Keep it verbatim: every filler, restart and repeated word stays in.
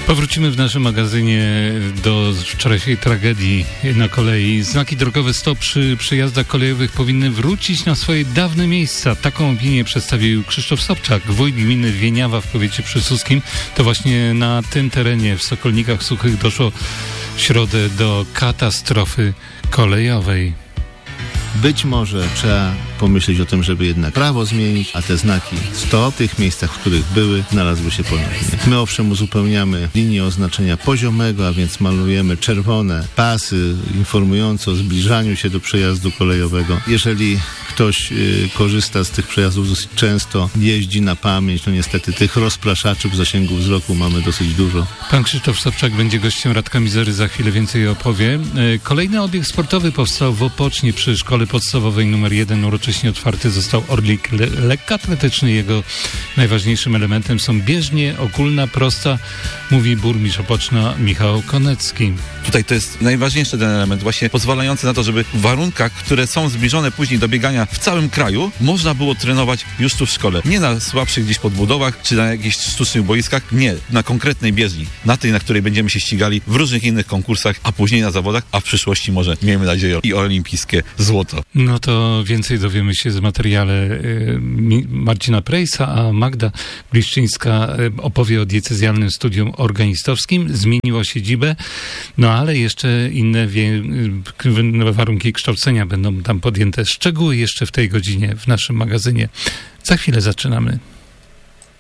Powrócimy w naszym magazynie do wczorajszej tragedii na kolei. Znaki drogowe stop przy przejazdach kolejowych powinny wrócić na swoje dawne miejsca. Taką opinię przedstawił Krzysztof Sobczak, wójt gminy Wieniawa w powiecie przysłudzkim. To właśnie na tym terenie w Sokolnikach Suchych doszło w środę do katastrofy kolejowej. Być może trzeba pomyśleć o tym, żeby jednak prawo zmienić, a te znaki stop w tych miejscach, w których były, znalazły się ponownie. My owszem uzupełniamy linię oznaczenia poziomego, a więc malujemy czerwone pasy informujące o zbliżaniu się do przejazdu kolejowego. Jeżeli ktoś y, korzysta z tych przejazdów dosyć często, jeździ na pamięć, no niestety tych rozpraszaczy w zasięgu wzroku mamy dosyć dużo. Pan Krzysztof Sobczak będzie gościem Radka Mizery, za chwilę więcej opowie. Kolejny obiekt sportowy powstał w Opocznie przy szkole podstawowej numer jeden. Uroczyście otwarty został Orlik le- lekkoatletyczny. Jego najważniejszym elementem są bieżnie, ogólna, prosta, mówi burmistrz Opoczna Michał Konecki. Tutaj to jest najważniejszy ten element, właśnie pozwalający na to, żeby w warunkach, które są zbliżone później do biegania w całym kraju, można było trenować już tu w szkole. Nie na słabszych gdzieś podbudowach, czy na jakichś sztucznych boiskach, nie, na konkretnej bieżni. Na tej, na której będziemy się ścigali w różnych innych konkursach, a później na zawodach, a w przyszłości może, miejmy nadzieję, i olimpijskie złoto. No to więcej dowiemy się z materiale y, Marcina Prejsa, a Magda Bliszczyńska y, opowie o diecezjalnym studium organistowskim. Zmieniło siedzibę, no ale jeszcze inne wie, y, warunki kształcenia będą tam podjęte. Szczegóły jeszcze w tej godzinie w naszym magazynie. Za chwilę zaczynamy.